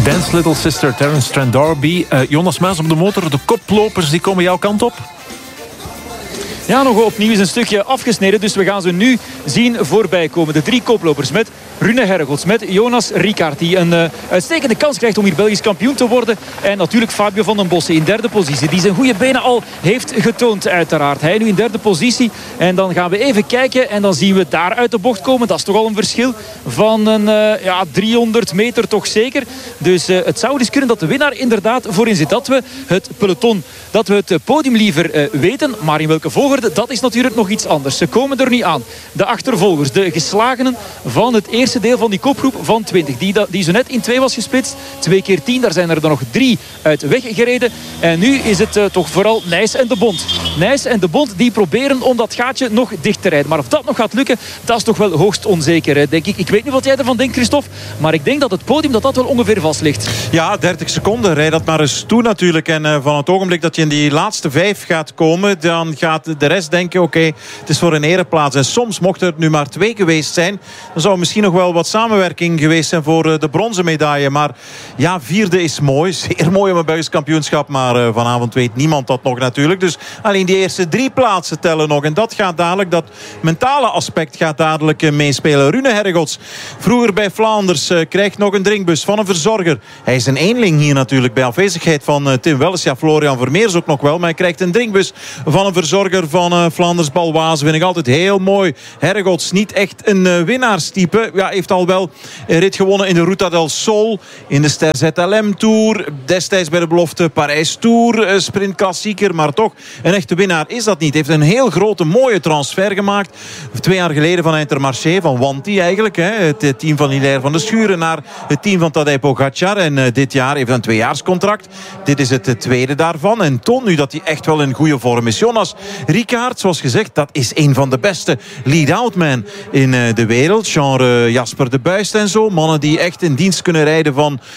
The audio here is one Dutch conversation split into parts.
Dance Little Sister, Terence Trent D'Arby. Jonas Muis op de motor. De koplopers die komen jouw kant op. Ja, nog opnieuw is een stukje afgesneden. Dus we gaan ze nu zien voorbij komen. De 3 koplopers met Rune Hergels, met Jonas Rickaert, die een uitstekende kans krijgt om hier Belgisch kampioen te worden. En natuurlijk Fabio van den Bossen in 3e positie. Die zijn goede benen al heeft getoond uiteraard. Hij nu in 3e positie. En dan gaan we even kijken. En dan zien we daar uit de bocht komen. Dat is toch al een verschil van een 300 meter toch zeker. Dus het zou dus kunnen dat de winnaar inderdaad voorin zit. Dat we het peloton, dat we het podium liever weten. Maar in welke volgorde, dat is natuurlijk nog iets anders. Ze komen er nu aan. De achtervolgers, de geslagenen van het eerste deel van die kopgroep van 20. Die zo net in 2 was gesplitst. 2 keer 10, daar zijn er dan nog 3 uit weggereden. En nu is het toch vooral Nys en de Bond. Nys en de Bond die proberen om dat gaatje nog dicht te rijden. Maar of dat nog gaat lukken, dat is toch wel hoogst onzeker, denk ik. Ik weet niet wat jij ervan denkt, Christophe. Maar ik denk dat het podium dat wel ongeveer vast ligt. Ja, 30 seconden. Rijd dat maar eens toe natuurlijk. En van het ogenblik dat je in die laatste 5 gaat komen, dan gaat de rest denken, oké, het is voor een ereplaats. En soms mocht er nu maar 2 geweest zijn, dan zou misschien nog wel wat samenwerking geweest zijn voor de bronzen medaille. Maar ja, 4e is mooi. Zeer mooi om een Belgisch kampioenschap. Maar vanavond weet niemand dat nog natuurlijk. Dus alleen die eerste 3 plaatsen tellen nog. En dat gaat dadelijk, dat mentale aspect gaat dadelijk meespelen. Rune Hergels, vroeger bij Vlaanders, krijgt nog een drinkbus van een verzorger. Hij is een eenling hier natuurlijk bij afwezigheid van Tim Welles. Ja, Florian Vermeers ook nog wel. Maar hij krijgt een drinkbus van een verzorger van Vlaanders Balwaze. Vind ik altijd heel mooi. Hergels, niet echt een winnaarstype. Ja, heeft al wel een rit gewonnen in de Ruta del Sol. In de Ster ZLM Tour. Destijds bij de belofte Parijs Tour. Sprint klassieker. Maar toch, een echte winnaar is dat niet. Heeft een heel grote, mooie transfer gemaakt. 2 jaar geleden van Intermarché. Van Wanty eigenlijk. Het team van Hilaire van de Schuren naar het team van Tadej Pogacar. En dit jaar heeft een 2-jaarscontract. Dit is het tweede daarvan. En toont nu dat hij echt wel in goede vorm is. Jonas Rickaert, zoals gezegd, dat is een van de beste lead-out man in de wereld. Genre Jasper de Buist en zo. Mannen die echt in dienst kunnen rijden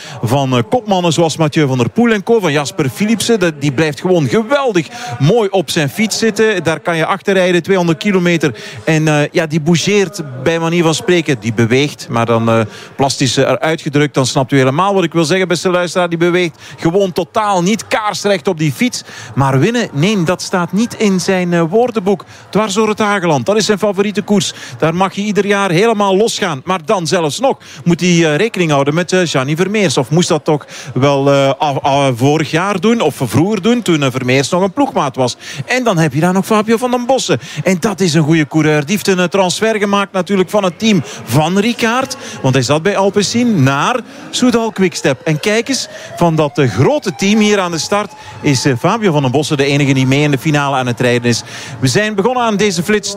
van kopmannen zoals Mathieu van der Poel en co. Van Jasper Philipsen. Die blijft gewoon geweldig mooi op zijn fiets zitten. Daar kan je achter rijden, 200 kilometer. En die bougeert bij manier van spreken. Die beweegt, maar dan plastisch eruit gedrukt. Dan snapt u helemaal wat ik wil zeggen, beste luisteraar. Die beweegt gewoon totaal niet kaarsrecht op die fiets. Maar winnen, nee, dat staat niet in zijn woordenboek. Dwars door het Hageland, dat is zijn favoriete koers. Daar mag je ieder jaar helemaal losgaan. Maar dan zelfs nog moet hij rekening houden met Gianni Vermeers. Of moest dat toch wel vorig jaar doen, of vroeger doen, toen Vermeers nog een ploegmaat was. En dan heb je daar nog Fabio van den Bossen. En dat is een goede coureur. Die heeft een transfer gemaakt natuurlijk van het team van Rickaert. Want hij zat bij Alpecin naar Soudal Quickstep. En kijk eens, van dat grote team hier aan de start is Fabio van den Bossen de enige die mee in de finale aan het rijden is. We zijn begonnen aan deze flits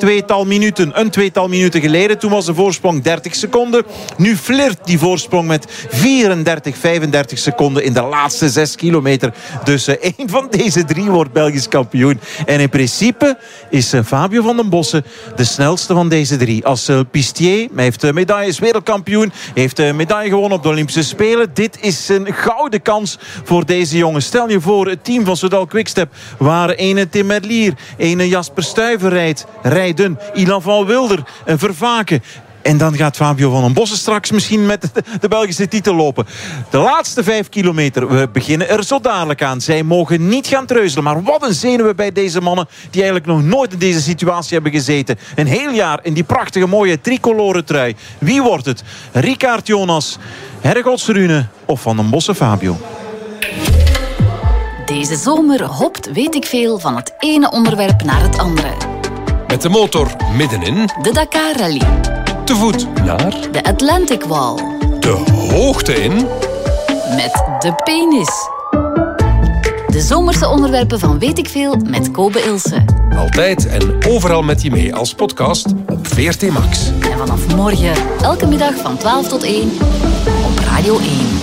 een tweetal minuten geleden. Toen was de voorsprong 30 seconden. Nu flirt die voorsprong met 35 seconden in de laatste 6 kilometer. Dus één van deze 3 wordt Belgisch kampioen. En in principe is Fabio van den Bossen de snelste van deze 3. Als pistier, hij heeft medailles, wereldkampioen, heeft medaille gewonnen op de Olympische Spelen. Dit is een gouden kans voor deze jongen. Stel je voor, het team van Soudal Quickstep, waar ene Tim Merlier, ene Jasper Stuyver rijden, Ilan van Wilder, Vervaken. En dan gaat Fabio van den Bossen straks misschien met de Belgische titel lopen. De laatste 5 kilometer, we beginnen er zo dadelijk aan. Zij mogen niet gaan treuzelen. Maar wat een zenuwen bij deze mannen die eigenlijk nog nooit in deze situatie hebben gezeten. Een heel jaar in die prachtige mooie tricolore trui. Wie wordt het? Rickaert Jonas, Hergels Rune of Van den Bossen Fabio? Deze zomer hopt weet ik veel van het ene onderwerp naar het andere. Met de motor middenin. De Dakar Rally. Te voet naar. De Atlantic Wall. De hoogte in. Met de penis. De zomerse onderwerpen van Weet ik veel met Kobe Ilse. Altijd en overal met je mee als podcast op VRT Max. En vanaf morgen elke middag van 12 tot 1 op Radio 1.